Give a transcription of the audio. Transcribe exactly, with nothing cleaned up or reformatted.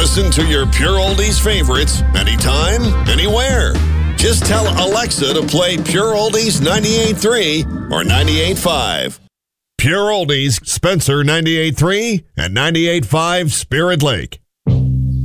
Listen to your Pure Oldies favorites anytime, anywhere. Just tell Alexa to play Pure Oldies ninety-eight point three or ninety-eight point five. Pure Oldies, Spencer ninety-eight point three and ninety-eight point five Spirit Lake.